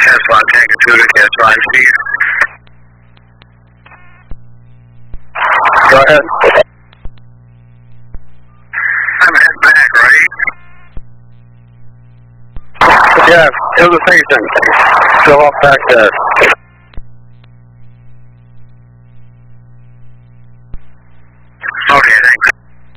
Tesla Tango 2 to Tesla Steve. Go ahead. I'm heading back, ready? Yeah, to the station. Still up back there.